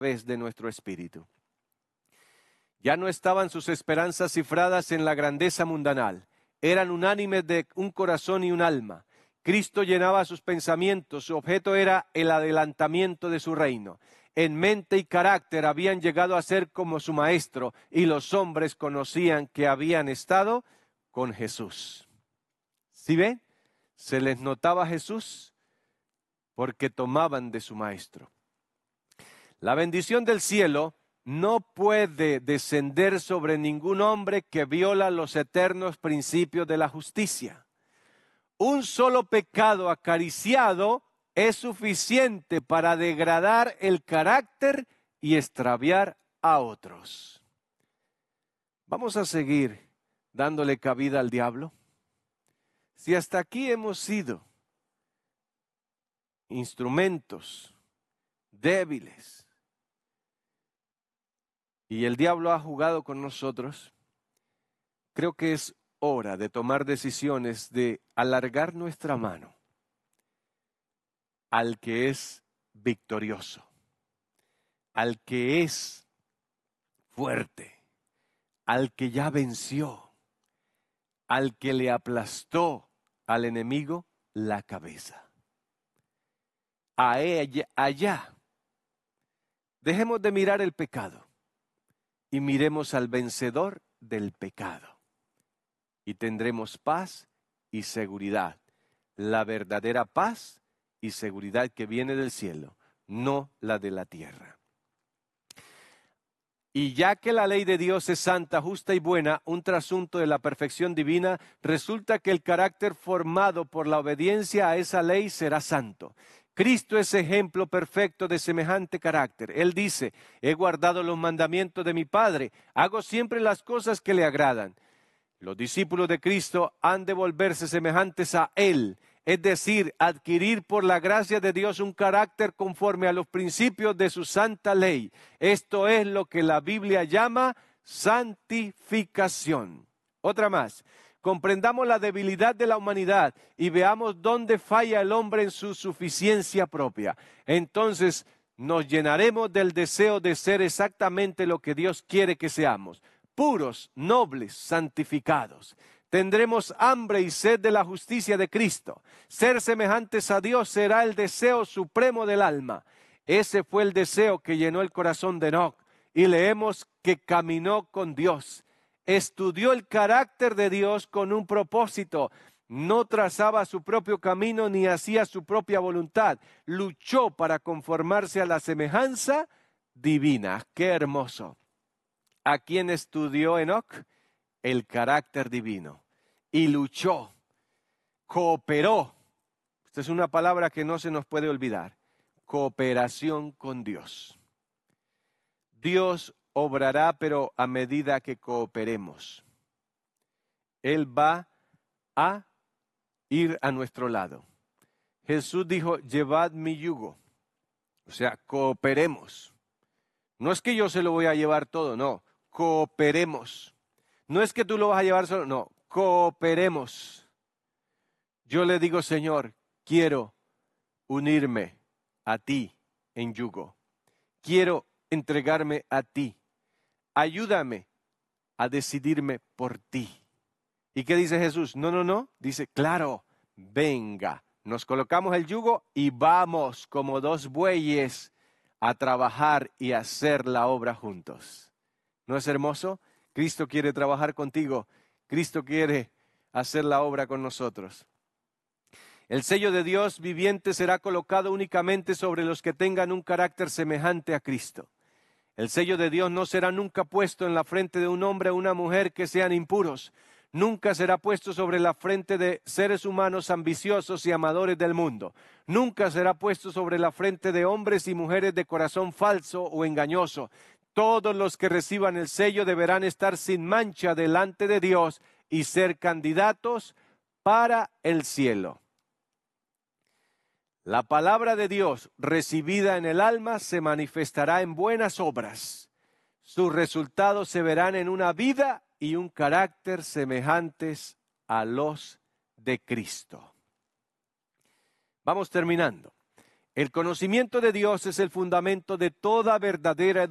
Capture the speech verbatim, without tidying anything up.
través de nuestro espíritu. Ya no estaban sus esperanzas cifradas en la grandeza mundanal. Eran unánimes de un corazón y un alma. Cristo llenaba sus pensamientos. Su objeto era el adelantamiento de su reino. En mente y carácter habían llegado a ser como su maestro, y los hombres conocían que habían estado con Jesús. ¿Sí ven? Se les notaba Jesús porque tomaban de su maestro. La bendición del cielo no puede descender sobre ningún hombre que viola los eternos principios de la justicia. Un solo pecado acariciado es suficiente para degradar el carácter y extraviar a otros. ¿Vamos a seguir dándole cabida al diablo? Si hasta aquí hemos sido instrumentos débiles y el diablo ha jugado con nosotros, creo que es hora de tomar decisiones de alargar nuestra mano al que es victorioso, al que es fuerte, al que ya venció, al que le aplastó al enemigo la cabeza. A ella, allá, dejemos de mirar el pecado y miremos al vencedor del pecado. Y tendremos paz y seguridad, la verdadera paz y seguridad que viene del cielo, no la de la tierra. Y ya que la ley de Dios es santa, justa y buena, un trasunto de la perfección divina, resulta que el carácter formado por la obediencia a esa ley será santo. Cristo es ejemplo perfecto de semejante carácter. Él dice, he guardado los mandamientos de mi Padre, hago siempre las cosas que le agradan. Los discípulos de Cristo han de volverse semejantes a Él, es decir, adquirir por la gracia de Dios un carácter conforme a los principios de su santa ley. Esto es lo que la Biblia llama santificación. Otra más, comprendamos la debilidad de la humanidad y veamos dónde falla el hombre en su suficiencia propia. Entonces nos llenaremos del deseo de ser exactamente lo que Dios quiere que seamos. Puros, nobles, santificados. Tendremos hambre y sed de la justicia de Cristo. Ser semejantes a Dios será el deseo supremo del alma. Ese fue el deseo que llenó el corazón de Enoc. Y leemos que caminó con Dios. Estudió el carácter de Dios con un propósito. No trazaba su propio camino ni hacía su propia voluntad. Luchó para conformarse a la semejanza divina. ¡Qué hermoso! ¿A quién estudió Enoc? El carácter divino. Y luchó, cooperó. Esta es una palabra que no se nos puede olvidar. Cooperación con Dios. Dios obrará, pero a medida que cooperemos. Él va a ir a nuestro lado. Jesús dijo, llevad mi yugo. O sea, cooperemos. No es que yo se lo voy a llevar todo, no. Cooperemos. No es que tú lo vas a llevar solo, no. Cooperemos. Yo le digo, Señor, quiero unirme a ti en yugo. Quiero entregarme a ti. Ayúdame a decidirme por ti. ¿Y qué dice Jesús? No, no, no. Dice, claro, venga. Nos colocamos el yugo y vamos como dos bueyes a trabajar y hacer la obra juntos. ¿No es hermoso? Cristo quiere trabajar contigo. Cristo quiere hacer la obra con nosotros. El sello de Dios viviente será colocado únicamente sobre los que tengan un carácter semejante a Cristo. El sello de Dios no será nunca puesto en la frente de un hombre o una mujer que sean impuros. Nunca será puesto sobre la frente de seres humanos ambiciosos y amadores del mundo. Nunca será puesto sobre la frente de hombres y mujeres de corazón falso o engañoso. Todos los que reciban el sello deberán estar sin mancha delante de Dios y ser candidatos para el cielo. La palabra de Dios recibida en el alma se manifestará en buenas obras. Sus resultados se verán en una vida y un carácter semejantes a los de Cristo. Vamos terminando. El conocimiento de Dios es el fundamento de toda verdadera